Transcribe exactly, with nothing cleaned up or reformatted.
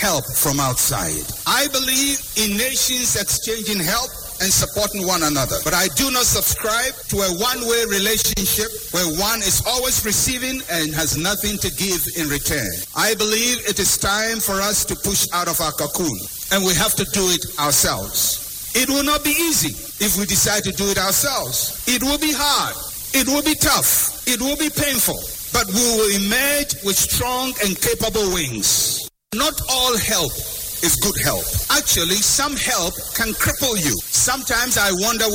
help from outside. I believe in nations exchanging help and supporting one another. But I do not subscribe to a one-way relationship where one is always receiving and has nothing to give in return. I believe it is time for us to push out of our cocoon, and we have to do it ourselves. It will not be easy if we decide to do it ourselves. It will be hard. It will be tough. It will be painful. But we will emerge with strong and capable wings. Not all help is good help. Actually, some help can cripple you. Sometimes I wonder